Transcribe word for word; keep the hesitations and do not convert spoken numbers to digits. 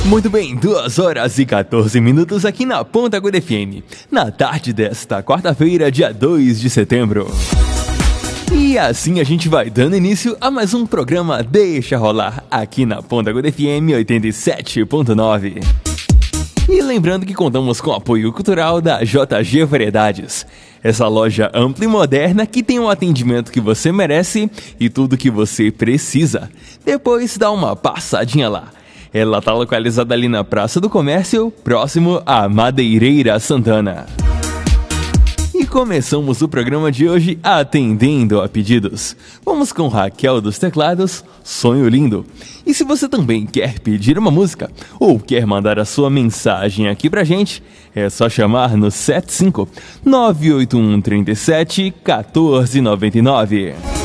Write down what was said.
Muito bem, duas horas e quatorze minutos aqui na Ponta Aguda F M, na tarde desta quarta-feira, dia dois de setembro. E assim a gente vai dando início a mais um programa Deixa Rolar, aqui na Ponta Aguda F M oitenta e sete ponto nove. E lembrando que contamos com o apoio cultural da J G Variedades, essa loja ampla e moderna que tem o atendimento que você merece e tudo que você precisa. Depois dá uma passadinha lá. Ela está localizada ali na Praça do Comércio, próximo à Madeireira Santana. E começamos o programa de hoje atendendo a pedidos. Vamos com Raquel dos Teclados, Sonho Lindo. E se você também quer pedir uma música ou quer mandar a sua mensagem aqui pra gente, é só chamar no sete cinco nove oito um três sete um quatro nove nove.